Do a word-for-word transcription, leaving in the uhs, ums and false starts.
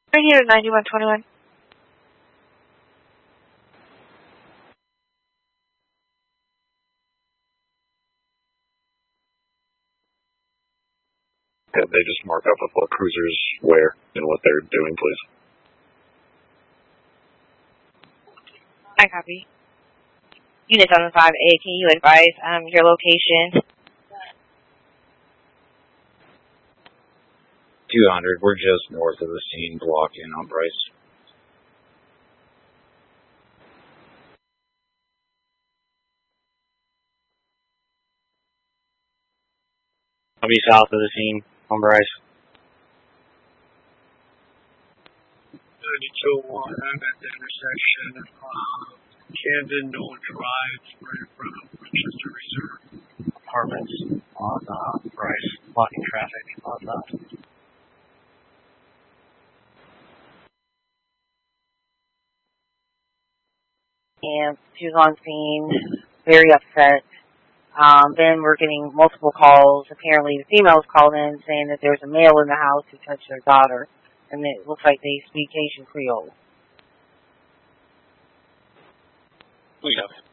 Right here, ninety-one twenty-one. Could they just mark up with what cruisers where and what they're doing, please? I copy. Unit seven five A, can you advise um, your location? two hundred, we're just north of the scene, block in on Bryce. I'll be south of the scene on Bryce. ninety-two oh one, I'm at the intersection of uh, Camden, Noah Drive, right in front of Winchester Reserve. Apartments on uh, Bryce, blocking traffic on that. And she was on scene, very upset. Um, then we're getting multiple calls. Apparently the females called in saying that there's a male in the house who touched their daughter. And it looks like they speak Haitian Creole. We have